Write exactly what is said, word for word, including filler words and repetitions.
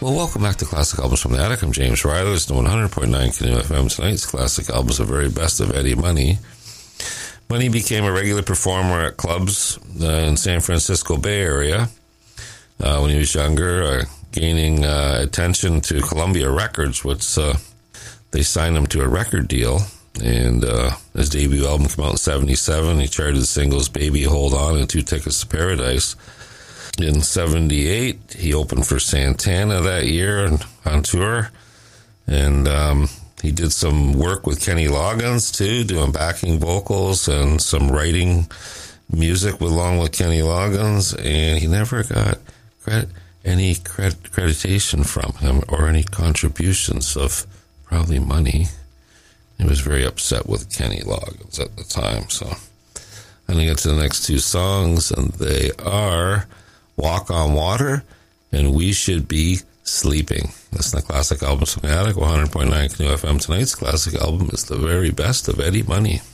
Well, welcome back to Classic Albums from the Attic. I'm James Riley. It's one hundred point nine Canoe F M. Tonight's Classic Albums, the very best of Eddie Money. Money became a regular performer at clubs uh, in San Francisco Bay Area uh, when he was younger, uh, gaining uh, attention to Columbia Records, which uh, they signed him to a record deal. And uh, his debut album came out in seventy-seven. He charted the singles Baby Hold On and Two Tickets to Paradise. In seventy-eight, he opened for Santana that year and on tour. And um, he did some work with Kenny Loggins, too, doing backing vocals and some writing music along with Kenny Loggins. And he never got credit, any credit, accreditation from him or any contributions of probably money. He was very upset with Kenny Loggins at the time. So I'm going to get to the next two songs, and they are Walk on Water and We Should Be Sleeping. Listen to Classic Albums from the Attic, one hundred point nine Canoe F M. Tonight's Classic Album is the very best of Eddie Money.